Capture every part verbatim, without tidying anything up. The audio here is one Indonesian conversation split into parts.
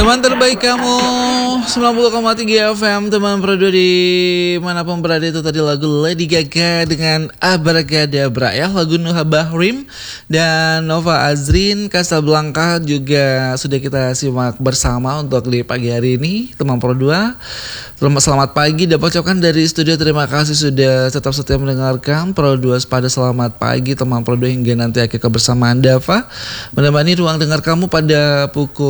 Teman terbaik kamu sembilan puluh koma tiga F M. Teman Prodo di manapun berada, itu tadi lagu Lady Gaga dengan Abracadabra ya, lagu Nuha Bahrim dan Nova Azrin Casablanca juga sudah kita simak bersama untuk di pagi hari ini. Teman Pro dua, selamat pagi dapat ucapkan dari studio. Terima kasih sudah tetap setia mendengarkan Pro dua pada selamat pagi teman Pro dua hingga nanti akhir kebersamaan Dava menemani ruang dengar kamu pada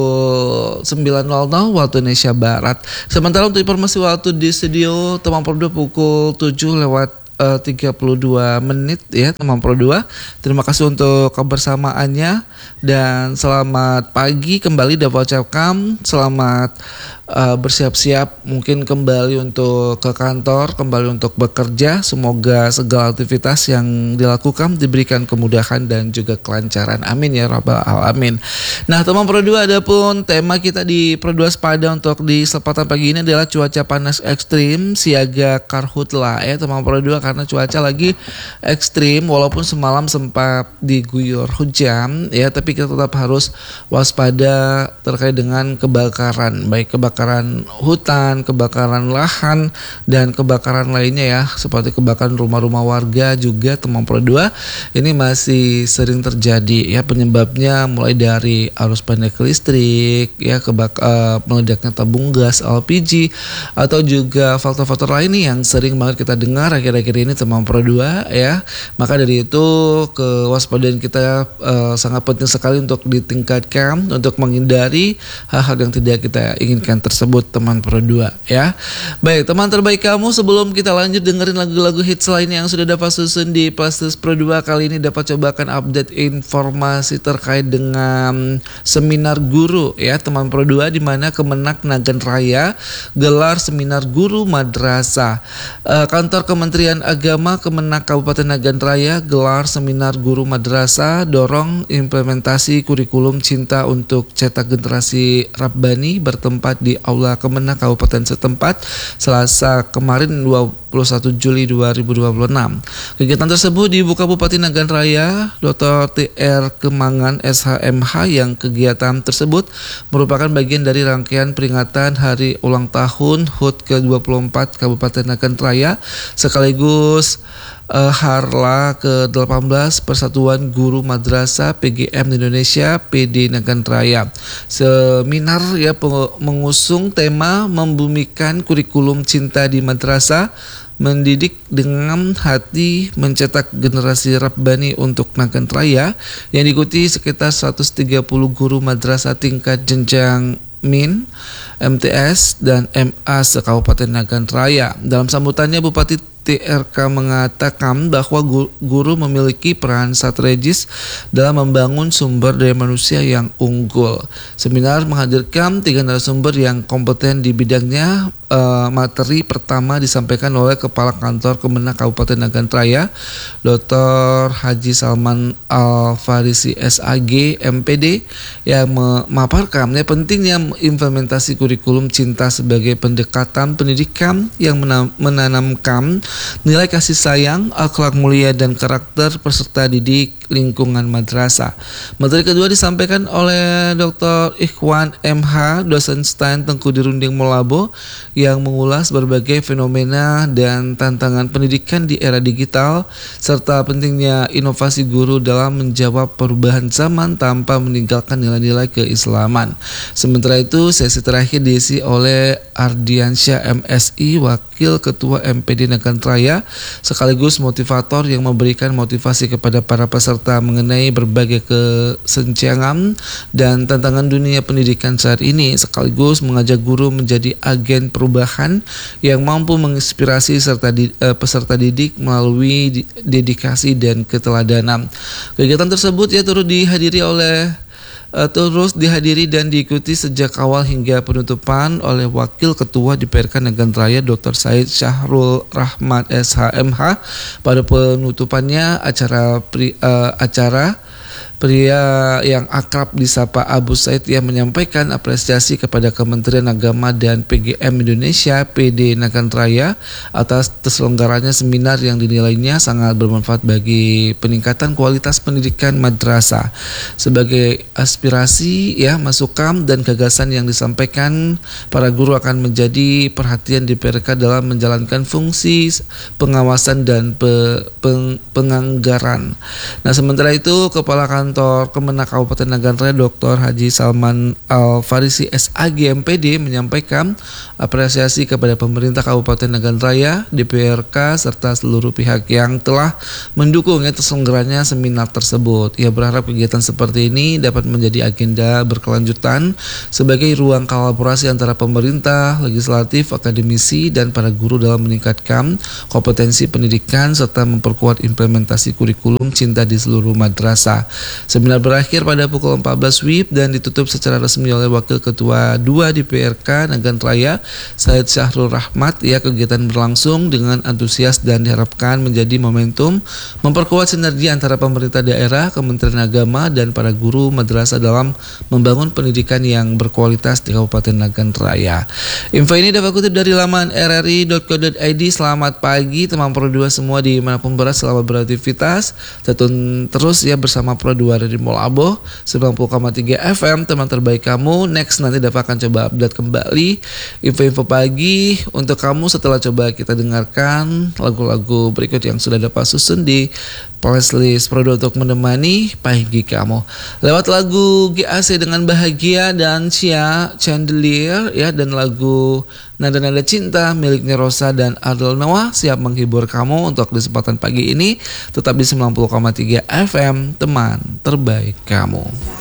pukul sembilan nol nol waktu Indonesia Barat. Sementara untuk informasi waktu di studio teman Pro dua pukul tujuh lewat tiga puluh dua menit ya teman Pro dua. Terima kasih untuk kebersamaannya dan selamat pagi kembali dapat ucapkan. Selamat uh, bersiap-siap mungkin kembali untuk ke kantor, kembali untuk bekerja. Semoga segala aktivitas yang dilakukan diberikan kemudahan dan juga kelancaran. Amin ya rabbal alamin. Nah teman Pro dua, adapun tema kita di Pro dua Sepada untuk di kesempatan pagi ini adalah cuaca panas ekstrim siaga karhutla ya teman Pro dua, karena cuaca lagi ekstrim walaupun semalam sempat diguyur hujan ya, tapi kita tetap harus waspada terkait dengan kebakaran, baik kebakaran hutan, kebakaran lahan dan kebakaran lainnya ya, seperti kebakaran rumah-rumah warga juga teman Pro dua. Ini masih sering terjadi ya, penyebabnya mulai dari arus pendek listrik ya, kebak uh, meledaknya tabung gas L P G atau juga faktor-faktor lain nih yang sering banget kita dengar akhir-akhir ini teman Pro dua ya. Maka dari itu kewaspadaan kita uh, sangat penting sekali untuk ditingkatkan untuk menghindari hal-hal yang tidak kita inginkan tersebut teman Pro dua ya. Baik teman terbaik kamu, sebelum kita lanjut dengerin lagu-lagu hits lain yang sudah dapat susun di playlist Pro dua kali ini, dapat cobakan update informasi terkait dengan seminar guru ya teman Pro dua, di mana Kemenak Nagan Raya gelar seminar guru madrasah. uh, Kantor Kementerian Agama Kemenak Kabupaten Nagan Raya gelar seminar guru madrasah dorong implementasi kurikulum cinta untuk cetak generasi Rabbani bertempat di Aula Kemenak Kabupaten setempat Selasa kemarin dua puluh satu Juli dua ribu dua puluh enam. Kegiatan tersebut dibuka Bupati Nagan Raya Doktor T R Kemangan S H M H, yang kegiatan tersebut merupakan bagian dari rangkaian peringatan Hari Ulang Tahun H U T ke dua puluh empat Kabupaten Nagan Raya sekaligus uh, Harla ke delapan belas Persatuan Guru Madrasah P G M Indonesia P D Nagan Raya. Seminar ya mengusung tema membumikan kurikulum cinta di madrasah, mendidik dengan hati mencetak generasi Rabbani untuk Nagan Raya, yang diikuti sekitar seratus tiga puluh guru madrasah tingkat jenjang Min, M T S dan M A se-Kabupaten Nagan Raya. Dalam sambutannya Bupati T R K mengatakan bahwa guru memiliki peran strategis dalam membangun sumber daya manusia yang unggul. Seminar menghadirkan tiga narasumber yang kompeten di bidangnya. Uh, materi pertama disampaikan oleh Kepala Kantor Kemenak Kabupaten Nagan Raya Doktor Haji Salman Al-Farisi S A G M P D, yang memaparkan ya, pentingnya implementasi kurikulum cinta sebagai pendekatan pendidikan yang menanamkan nilai kasih sayang, akhlak mulia dan karakter peserta didik lingkungan madrasah. Materi kedua disampaikan oleh Doktor Ikhwan M H, dosen Stain Tengku Dirunding Molabo, yang mengulas berbagai fenomena dan tantangan pendidikan di era digital serta pentingnya inovasi guru dalam menjawab perubahan zaman tanpa meninggalkan nilai-nilai keislaman. Sementara itu sesi terakhir diisi oleh Ardiansyah M S I, Wakil Ketua M P D Nagan Raya, sekaligus motivator yang memberikan motivasi kepada para peserta mengenai berbagai kesenjangan dan tantangan dunia pendidikan saat ini, sekaligus mengajak guru menjadi agen perubahan yang mampu menginspirasi serta di, uh, peserta didik melalui di, dedikasi dan keteladanan. Kegiatan tersebut ya turut dihadiri oleh uh, terus dihadiri dan diikuti sejak awal hingga penutupan oleh Wakil Ketua D P R K Nagan Raya Doktor Said Syahrul Rahmat S H M H. Pada penutupannya acara pri, uh, acara Pria yang akrab disapa Abu Said yang menyampaikan apresiasi kepada Kementerian Agama dan P G M Indonesia P D Nagan Raya atas terselenggaranya seminar yang dinilainya sangat bermanfaat bagi peningkatan kualitas pendidikan madrasah. Sebagai aspirasi ya, masukan dan gagasan yang disampaikan para guru akan menjadi perhatian D P R K dalam menjalankan fungsi pengawasan dan pe, peng, penganggaran. Nah, sementara itu Kepala Kantor Kemenak Kabupaten Nagan Raya Doktor Haji Salman Al-Farisi S A G M P D menyampaikan apresiasi kepada pemerintah Kabupaten Nagan Raya, D P R K serta seluruh pihak yang telah mendukung ya terselenggaranya seminar tersebut. Ia berharap kegiatan seperti ini dapat menjadi agenda berkelanjutan sebagai ruang kolaborasi antara pemerintah, legislatif, akademisi, dan para guru dalam meningkatkan kompetensi pendidikan serta memperkuat implementasi kurikulum cinta di seluruh madrasah. Seminar berakhir pada pukul empat belas W I B dan ditutup secara resmi oleh Wakil Ketua dua D P R K Nagan Raya, Said Syahrul Rahmat. Ya, kegiatan berlangsung dengan antusias dan diharapkan menjadi momentum memperkuat sinergi antara pemerintah daerah, Kementerian Agama, dan para guru madrasah dalam membangun pendidikan yang berkualitas di Kabupaten Nagan Raya. Info ini dapat kutip dari laman r r i dot co dot i d. Selamat pagi teman Pro dua semua dimanapun berada, selamat beraktivitas. Tetun terus ya bersama Pro dua dari Mall Abo sembilan puluh koma tiga F M, teman terbaik kamu. Next nanti dapat akan coba update kembali info-info pagi untuk kamu setelah coba kita dengarkan lagu-lagu berikut yang sudah dapat susun di playlist Pro dua untuk menemani pagi kamu. Lewat lagu G A C dengan Bahagia dan Cia Chandelier ya, dan lagu Nada-Nada Cinta miliknya Rosa dan Adel Noah siap menghibur kamu untuk kesempatan pagi ini. Tetap di sembilan puluh koma tiga F M, teman terbaik kamu.